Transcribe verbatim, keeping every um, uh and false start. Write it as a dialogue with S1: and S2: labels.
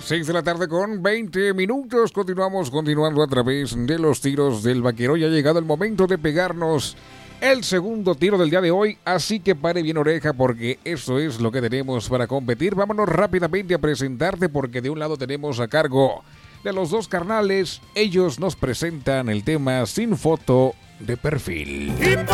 S1: seis de la tarde con veinte minutos. Continuamos continuando a través de los tiros del vaquero. Ya ha llegado el momento de pegarnos el segundo tiro del día de hoy. Así que pare bien oreja porque eso es lo que tenemos para competir. Vámonos rápidamente a presentarte porque de un lado tenemos a cargo de los dos carnales. Ellos nos presentan el tema Sin Foto de Perfil.